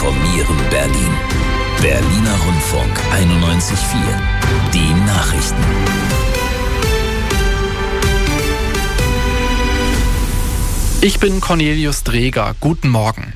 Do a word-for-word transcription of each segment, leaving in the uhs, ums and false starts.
informieren Berlin. Berliner Rundfunk einundneunzig Komma vier. Die Nachrichten. Ich bin Cornelius Dreger. Guten Morgen.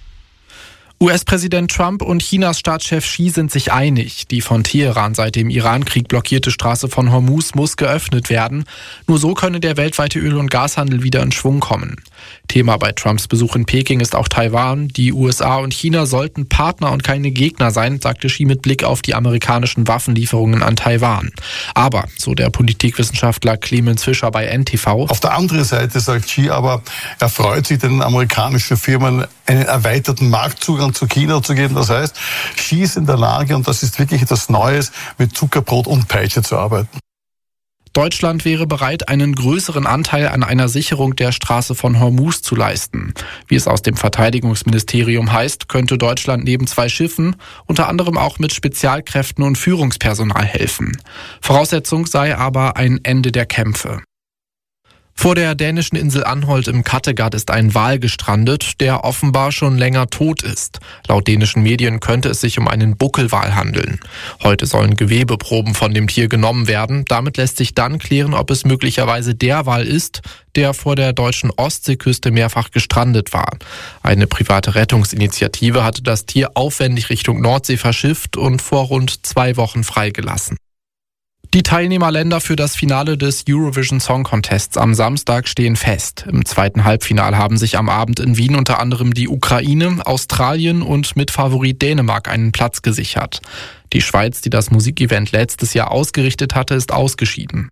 U S-Präsident Trump und Chinas Staatschef Xi sind sich einig. Die von Teheran seit dem Iran-Krieg blockierte Straße von Hormuz muss geöffnet werden. Nur so könne der weltweite Öl- und Gashandel wieder in Schwung kommen. Thema bei Trumps Besuch in Peking ist auch Taiwan. Die U S A und China sollten Partner und keine Gegner sein, sagte Xi mit Blick auf die amerikanischen Waffenlieferungen an Taiwan. Aber, so der Politikwissenschaftler Clemens Fischer bei N T V. Auf der anderen Seite sagt Xi aber, er freut sich, den amerikanischen Firmen einen erweiterten Marktzugang zu China zu geben. Das heißt, Xi ist in der Lage, und das ist wirklich etwas Neues, mit Zuckerbrot und Peitsche zu arbeiten. Deutschland wäre bereit, einen größeren Anteil an einer Sicherung der Straße von Hormuz zu leisten. Wie es aus dem Verteidigungsministerium heißt, könnte Deutschland neben zwei Schiffen unter anderem auch mit Spezialkräften und Führungspersonal helfen. Voraussetzung sei aber ein Ende der Kämpfe. Vor der dänischen Insel Anholt im Kattegat ist ein Wal gestrandet, der offenbar schon länger tot ist. Laut dänischen Medien könnte es sich um einen Buckelwal handeln. Heute sollen Gewebeproben von dem Tier genommen werden. Damit lässt sich dann klären, ob es möglicherweise der Wal ist, der vor der deutschen Ostseeküste mehrfach gestrandet war. Eine private Rettungsinitiative hatte das Tier aufwendig Richtung Nordsee verschifft und vor rund zwei Wochen freigelassen. Die Teilnehmerländer für das Finale des Eurovision Song Contests am Samstag stehen fest. Im zweiten Halbfinale haben sich am Abend in Wien unter anderem die Ukraine, Australien und Mitfavorit Dänemark einen Platz gesichert. Die Schweiz, die das Musikevent letztes Jahr ausgerichtet hatte, ist ausgeschieden.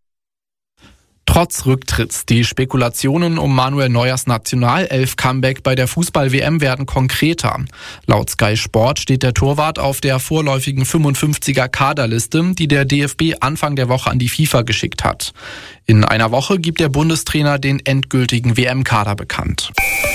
Trotz Rücktritts, die Spekulationen um Manuel Neuers Nationalelf-Comeback bei der Fußball-W M werden konkreter. Laut Sky Sport steht der Torwart auf der vorläufigen fünfundfünfziger Kaderliste, die der D F B Anfang der Woche an die FIFA geschickt hat. In einer Woche gibt der Bundestrainer den endgültigen W M-Kader bekannt.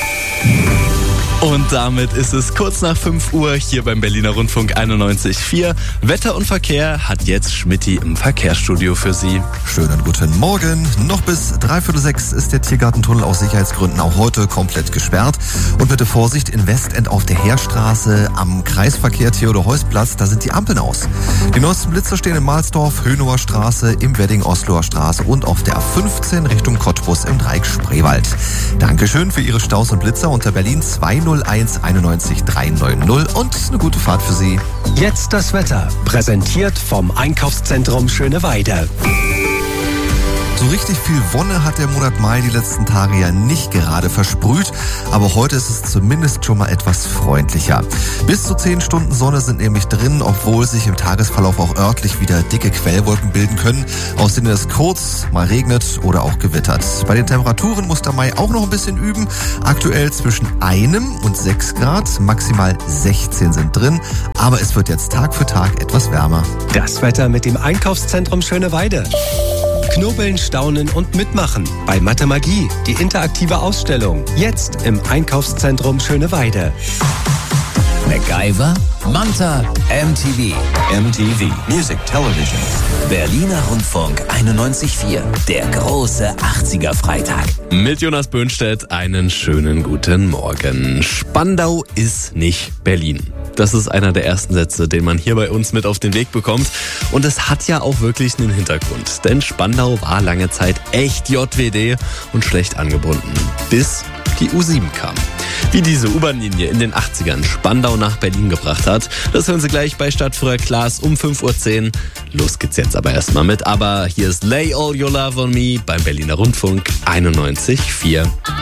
Und damit ist es kurz nach fünf Uhr hier beim Berliner Rundfunk einundneunzig Komma vier. Wetter und Verkehr hat jetzt Schmitty im Verkehrsstudio für Sie. Schönen guten Morgen. Noch bis dreiviertel sechs ist der Tiergartentunnel aus Sicherheitsgründen auch heute komplett gesperrt. Und bitte Vorsicht, in Westend auf der Heerstraße am Kreisverkehr Theodor-Heuss-Platz, da sind die Ampeln aus. Die neuesten Blitzer stehen in Mahlsdorf, Hönower Straße, im Wedding-Osloer Straße und auf der A fünfzehn Richtung Cottbus im Dreieck Spreewald. Dankeschön für Ihre Staus und Blitzer unter Berlin zwei null eins einundneunzig drei neun null und eine gute Fahrt für Sie. Jetzt das Wetter, präsentiert vom Einkaufszentrum Schöneweide. So richtig viel Wonne hat der Monat Mai die letzten Tage ja nicht gerade versprüht, aber heute ist es zumindest schon mal etwas freundlicher. Bis zu zehn Stunden Sonne sind nämlich drin, obwohl sich im Tagesverlauf auch örtlich wieder dicke Quellwolken bilden können, aus denen es kurz mal regnet oder auch gewittert. Bei den Temperaturen muss der Mai auch noch ein bisschen üben. Aktuell zwischen einem und sechs Grad, maximal sechzehn sind drin, aber es wird jetzt Tag für Tag etwas wärmer. Das Wetter mit dem Einkaufszentrum Schöneweide. Knobeln, staunen und mitmachen bei Mathe Magie, die interaktive Ausstellung. Jetzt im Einkaufszentrum Schöneweide. MacGyver, Manta, M T V. M T V, Music Television. Berliner Rundfunk einundneunzig Komma vier. Der große achtziger Freitag. Mit Jonas Böhnstedt einen schönen guten Morgen. Spandau ist nicht Berlin. Das ist einer der ersten Sätze, den man hier bei uns mit auf den Weg bekommt. Und es hat ja auch wirklich einen Hintergrund. Denn Spandau war lange Zeit echt J W D und schlecht angebunden. Bis die U sieben kam. Wie diese U-Bahn-Linie in den achtzigern Spandau nach Berlin gebracht hat, das hören Sie gleich bei Stadtführer Klaas um fünf Uhr zehn. Los geht's jetzt aber erstmal mit. Aber hier ist Lay All Your Love on Me beim Berliner Rundfunk einundneunzig Komma vier.